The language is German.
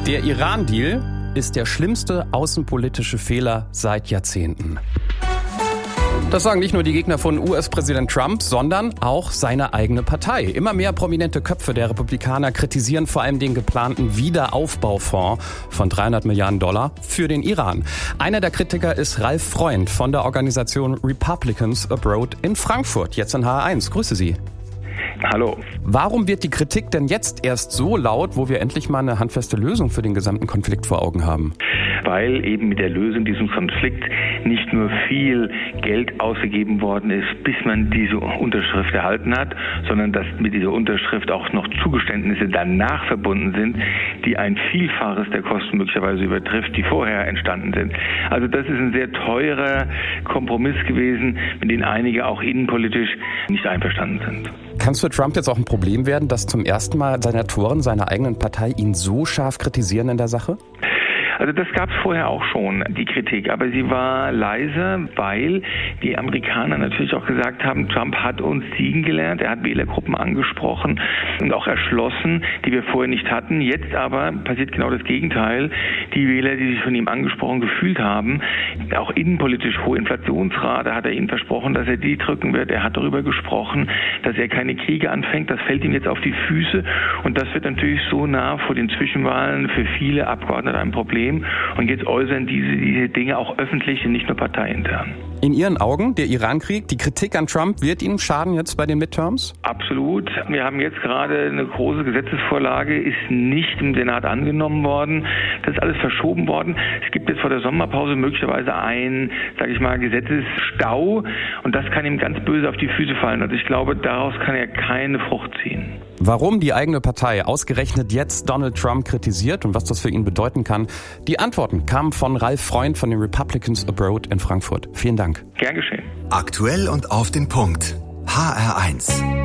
Der Iran-Deal ist der schlimmste außenpolitische Fehler seit Jahrzehnten. Das sagen nicht nur die Gegner von US-Präsident Trump, sondern auch seine eigene Partei. Immer mehr prominente Köpfe der Republikaner kritisieren vor allem den geplanten Wiederaufbaufonds von $300 Milliarden für den Iran. Einer der Kritiker ist Ralf Freund von der Organisation Republicans Abroad in Frankfurt, jetzt in HR1. Grüße Sie. Hallo. Warum wird die Kritik denn jetzt erst so laut, wo wir endlich mal eine handfeste Lösung für den gesamten Konflikt vor Augen haben? Weil eben mit der Lösung dieses Konflikts nicht nur viel Geld ausgegeben worden ist, bis man diese Unterschrift erhalten hat, sondern dass mit dieser Unterschrift auch noch Zugeständnisse danach verbunden sind, die ein Vielfaches der Kosten möglicherweise übertrifft, die vorher entstanden sind. Also das ist ein sehr teurer Kompromiss gewesen, mit dem einige auch innenpolitisch nicht einverstanden sind. Kann es für Trump jetzt auch ein Problem werden, dass zum ersten Mal Senatoren seiner eigenen Partei ihn so scharf kritisieren in der Sache? Also das gab es vorher auch schon, die Kritik, aber sie war leise, weil die Amerikaner natürlich auch gesagt haben, Trump hat uns siegen gelernt, er hat Wählergruppen angesprochen und auch erschlossen, die wir vorher nicht hatten. Jetzt aber passiert genau das Gegenteil. Die Wähler, die sich von ihm angesprochen gefühlt haben, auch innenpolitisch hohe Inflationsrate, hat er ihnen versprochen, dass er die drücken wird. Er hat darüber gesprochen, dass er keine Kriege anfängt. Das fällt ihm jetzt auf die Füße und das wird natürlich so nah vor den Zwischenwahlen für viele Abgeordnete ein Problem. Und jetzt äußern diese Dinge auch öffentlich und nicht nur parteiintern. In Ihren Augen, der Iran-Krieg, die Kritik an Trump, wird Ihnen schaden jetzt bei den Midterms? Absolut. Wir haben jetzt gerade eine große Gesetzesvorlage, ist nicht im Senat angenommen worden. Das ist alles verschoben worden. Es gibt jetzt vor der Sommerpause möglicherweise einen, Gesetzesstau. Und das kann ihm ganz böse auf die Füße fallen. Also ich glaube, daraus kann er keine Frucht ziehen. Warum die eigene Partei ausgerechnet jetzt Donald Trump kritisiert und was das für ihn bedeuten kann, die Antworten kamen von Ralf Freund von den Republicans Abroad in Frankfurt. Vielen Dank. Gern geschehen. Aktuell und auf den Punkt. HR1.